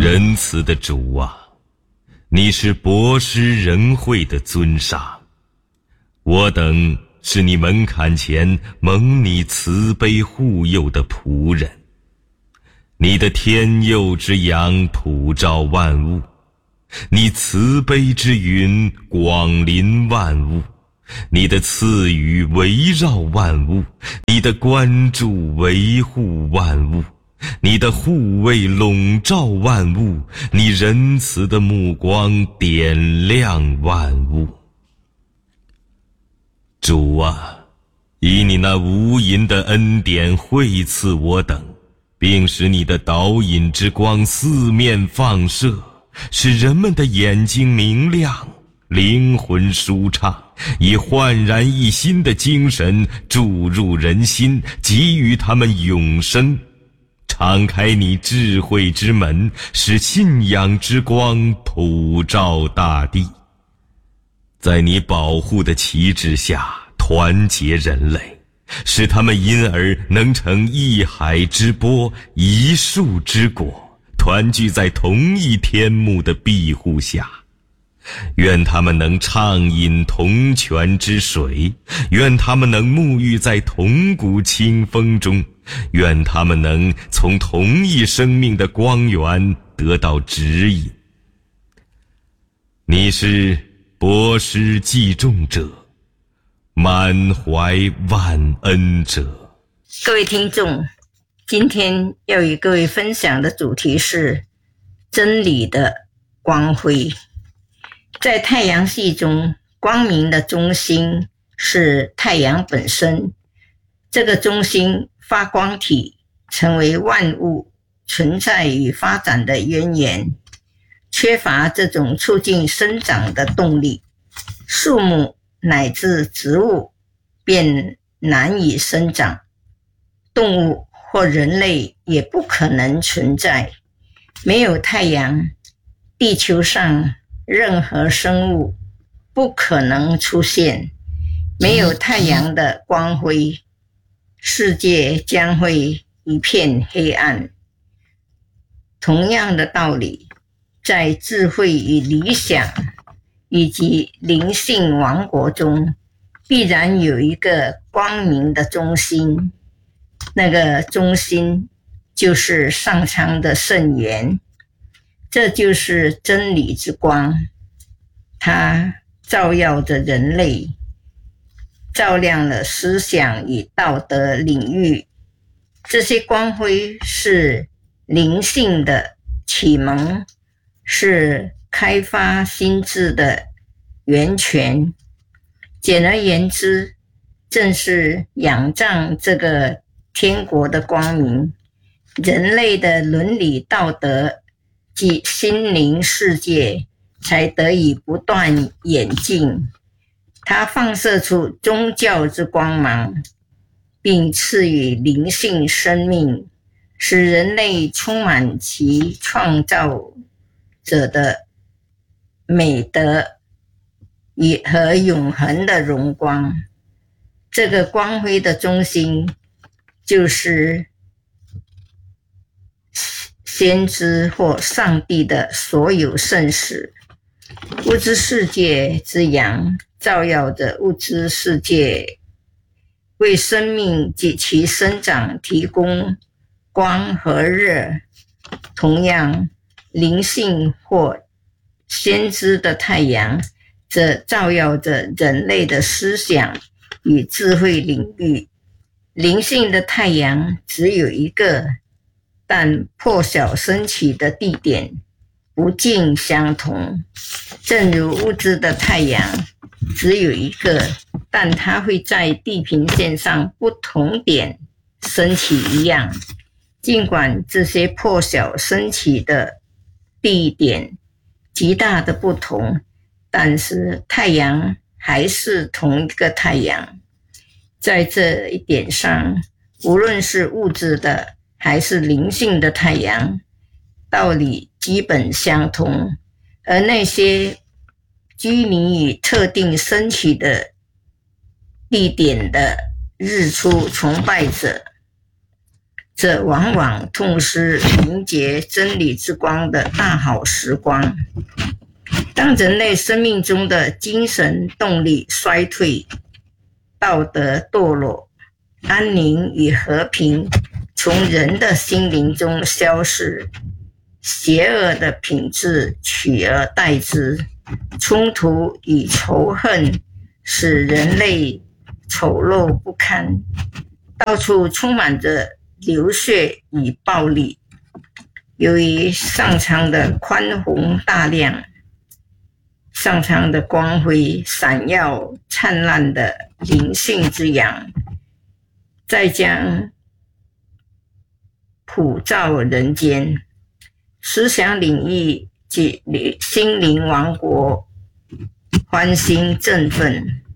仁慈的主啊，你是博施仁惠的尊上，我等是你门槛前蒙你慈悲护佑的仆人。你的天佑之阳普照万物，你慈悲之云广临万物，你的赐予围绕万物，你的关注维护万物，你的护卫笼罩万物，你仁慈的目光点亮万物。主啊，以你那无垠的恩典惠赐我等，并使你的导引之光四面放射，使人们的眼睛明亮，灵魂舒畅，以焕然一新的精神注入人心，给予他们永生。敞开你智慧之门，使信仰之光普照大地。在你保护的旗帜下团结人类，使他们因而能成一海之波，一树之果，团聚在同一天幕的庇护下。愿他们能畅饮同泉之水，愿他们能沐浴在同股清风中，愿他们能从同一生命的光源得到指引。你是博施济众者，满怀万恩者。 各位听众，今天要与各位分享的主题是真理的光辉。在太阳系中，光明的中心是太阳本身，这个中心发光体成为万物存在与发展的渊源。缺乏这种促进生长的动力，树木乃至植物便难以生长，动物或人类也不可能存在。没有太阳，地球上任何生物不可能出现。没有太阳的光辉，世界将会一片黑暗。同样的道理，在智慧与理想以及灵性王国中，必然有一个光明的中心，那个中心就是上苍的圣言，这就是真理之光。它照耀着人类，照亮了思想与道德领域。这些光辉是灵性的启蒙，是开发心智的源泉。简而言之，正是仰仗这个天国的光明，人类的伦理道德及心灵世界才得以不断演进。它放射出宗教之光芒，并赐予灵性生命，使人类充满其创造者的美德和永恒的荣光。这个光辉的中心就是先知或上帝的所有圣使。物质世界之阳照耀着物质世界，为生命及其生长提供光和热。同样，灵性或先知的太阳则照耀着人类的思想与智慧领域。灵性的太阳只有一个，但破晓升起的地点不尽相同。正如物质的太阳只有一个，但它会在地平线上不同点升起一样。尽管这些破晓升起的地点极大的不同，但是太阳还是同一个太阳。在这一点上，无论是物质的还是灵性的太阳，道理基本相同。而那些拘泥于特定升起的地点的日出崇拜者， 则往往痛失迎接真理之光的大好时光。当人类生命中的精神动力衰退，道德堕落，安宁与和平从人的心灵中消失，邪恶的品质取而代之，冲突与仇恨使人类丑陋不堪，到处充满着流血与暴力。由于上苍的宽宏大量，上苍的光辉闪耀灿烂的灵性之阳，再将普照人间，思想领域及心灵王国欢欣振奋。